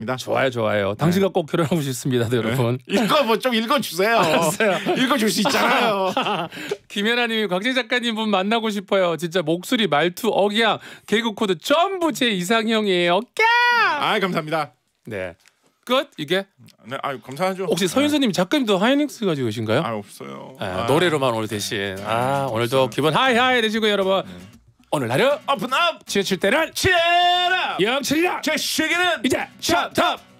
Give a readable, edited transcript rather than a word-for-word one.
좋아요, 좋아요. 당신과 꼭 결혼하고 싶습니다, 여러분. 이거 뭐 좀 읽어주세요. 알았어요. 읽어줄 수 있잖아요. 김연아님이 광진 작가님 분 만나고 싶어요. 진짜 목소리, 말투, 억양, 개그 코드 전부 제 이상형이에요. 아 감사합니다. 네. 끝 이게. 네, 아유 감사하죠. 혹시 서윤수님 작가님도 하이닉스 가지고 계신가요? 아 없어요. 노래로만 오늘 대신. 오늘도 기분 하이 되시고 여러분. 오늘 하루 오픈 업. 지칠 때는 치라. 영철이랑 제 시계는 이제 샵탑.